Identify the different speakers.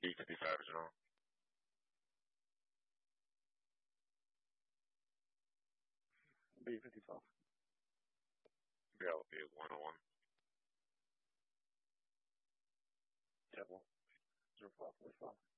Speaker 1: B55 is wrong.
Speaker 2: B55.
Speaker 1: Yeah, it'll be 101.
Speaker 2: Yeah, well, 0545.